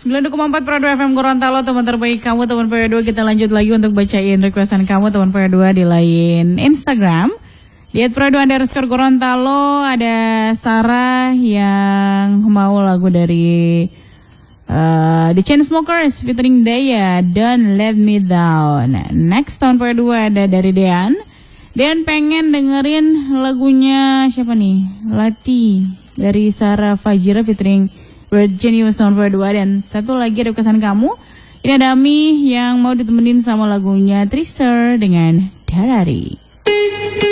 92,4 Prado FM Gorontalo, teman terbaik kamu, teman PW2. Kita lanjut lagi untuk bacain requestan kamu, teman PW2 di lain Instagram. Di @Prado_Gorontalo ada Sarah yang mau lagu dari The Chainsmokers featuring Daya, Don't Let Me Down. Next tahun PW2 ada dari Dean. Dean pengen dengerin lagunya siapa nih? Lati dari Sarah Fajira featuring Genius tahun PW2. Dan satu lagi ada kesan kamu. Ini ada Ami yang mau ditemenin sama lagunya Tristar dengan Darari.